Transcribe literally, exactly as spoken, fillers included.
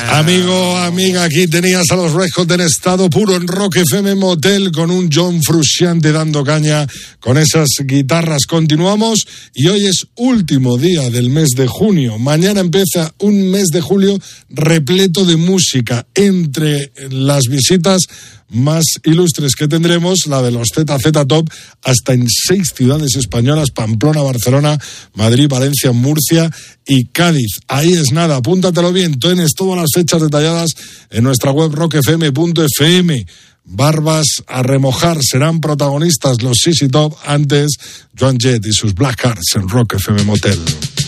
Amigo, amiga, aquí tenías a los Red Hot en estado puro en Rock F M Motel con un John Frusciante dando caña con esas guitarras. Continuamos y hoy es último día del mes de junio. Mañana empieza un mes de julio repleto de música. Entre las visitas más ilustres que tendremos, la de los Z Z Top, hasta en seis ciudades españolas: Pamplona, Barcelona, Madrid, Valencia, Murcia y Cádiz. Ahí es nada, apúntatelo bien, tienes todas las fechas detalladas en nuestra web rock f m punto f m. Barbas a remojar, serán protagonistas los Z Z Top, antes Joan Jett y sus Black Hearts en Rock F M Motel.